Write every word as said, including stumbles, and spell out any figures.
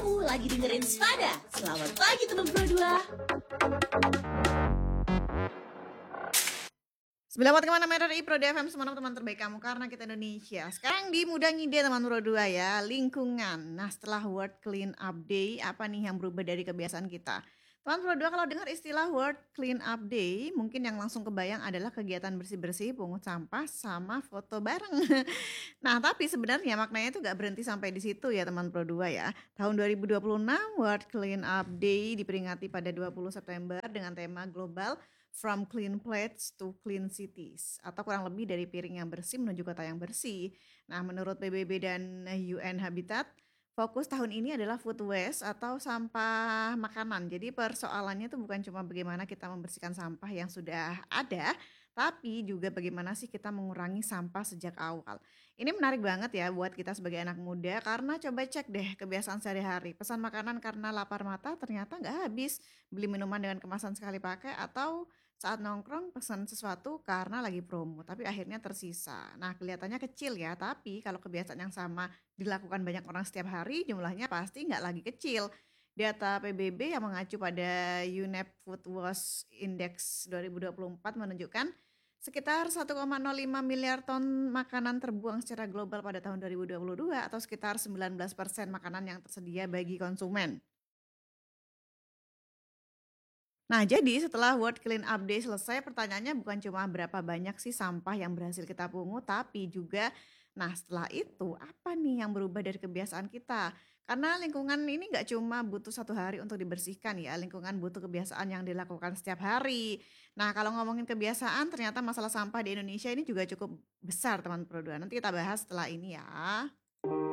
Kamu lagi dengerin Spada. Selamat pagi teman Pro dua. Sembilan buat kemana meter i Pro dua F M, semua teman terbaik kamu karena kita Indonesia. Sekarang di Mudah Ngide teman Pro dua ya, lingkungan. Nah setelah World Clean Up Day, apa nih yang berubah dari kebiasaan kita? Teman Pro dua kalau dengar istilah World Clean Up Day, mungkin yang langsung kebayang adalah kegiatan bersih-bersih, pungut sampah, sama foto bareng. Nah tapi sebenarnya maknanya itu gak berhenti sampai di situ ya teman Pro dua ya. Tahun dua ribu dua puluh enam World Clean Up Day diperingati pada dua puluh September dengan tema global From Clean Plates to Clean Cities, atau kurang lebih dari piring yang bersih menuju kota yang bersih. Nah, menurut P B B dan U N Habitat, fokus tahun ini adalah food waste atau sampah makanan. Jadi persoalannya itu bukan cuma bagaimana kita membersihkan sampah yang sudah ada, tapi juga bagaimana sih kita mengurangi sampah sejak awal. Ini menarik banget ya buat kita sebagai anak muda, karena coba cek deh kebiasaan sehari-hari. Pesan makanan karena lapar mata ternyata nggak habis. Beli minuman dengan kemasan sekali pakai, atau saat nongkrong pesan sesuatu karena lagi promo, tapi akhirnya tersisa. Nah, kelihatannya kecil ya, tapi kalau kebiasaan yang sama dilakukan banyak orang setiap hari, jumlahnya pasti nggak lagi kecil. Data P B B yang mengacu pada U N E P Food Waste Index dua ribu dua puluh empat menunjukkan sekitar satu koma nol lima miliar ton makanan terbuang secara global pada tahun dua ribu dua puluh dua, atau sekitar sembilan belas persen makanan yang tersedia bagi konsumen. Nah, jadi setelah World Clean Up Day selesai, pertanyaannya bukan cuma berapa banyak sih sampah yang berhasil kita pungut, tapi juga, nah setelah itu apa nih yang berubah dari kebiasaan kita? Karena lingkungan ini nggak cuma butuh satu hari untuk dibersihkan ya, lingkungan butuh kebiasaan yang dilakukan setiap hari. Nah, kalau ngomongin kebiasaan, ternyata masalah sampah di Indonesia ini juga cukup besar teman Pro dua. Nanti kita bahas setelah ini ya.